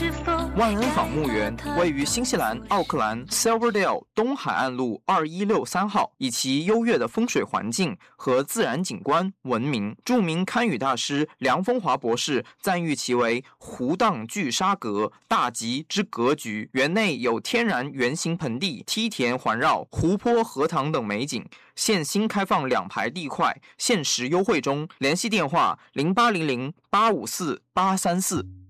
万恩坊墓园位于新西兰奥克兰 Silverdale 东海岸路2163号，以其优越的风水环境和自然景观闻名。著名堪舆大师梁风华博士赞誉其为湖荡聚沙阁，大吉之格局。园内有天然圆形盆地、梯田环绕、湖泊、荷塘等美景。现新开放2排地块，限时优惠中。联系电话：0800854834。